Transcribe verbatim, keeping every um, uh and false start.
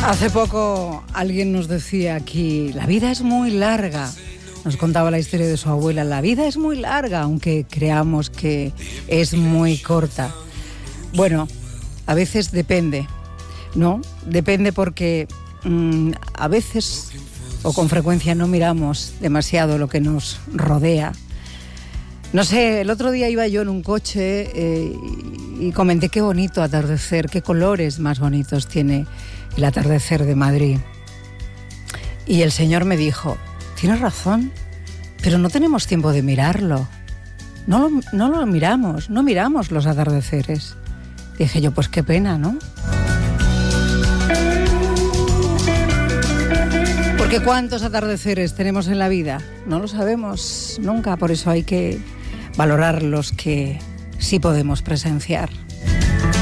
Hace poco alguien nos decía aquí, la vida es muy larga. Nos contaba la historia de su abuela. La vida es muy larga, aunque creamos que es muy corta. Bueno, a veces depende, ¿no? Depende porque mmm, a veces o con frecuencia no miramos demasiado lo que nos rodea. No sé, el otro día iba yo en un coche eh, y comenté qué bonito atardecer, qué colores más bonitos tiene el atardecer de Madrid. Y el señor me dijo, tienes razón, pero no tenemos tiempo de mirarlo. No lo, no lo miramos, no miramos los atardeceres. Dije yo, pues qué pena, ¿no? Porque ¿cuántos atardeceres tenemos en la vida? No lo sabemos nunca, por eso hay que valorar los que sí podemos presenciar.